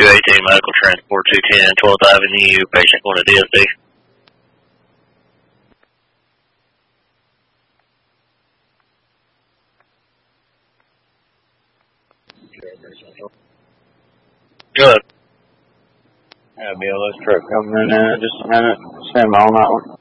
218 Medical Transport 210 12th Avenue. Patient going to DSD. Good. Yeah, BLS truck coming in just a minute. Stand by on that one.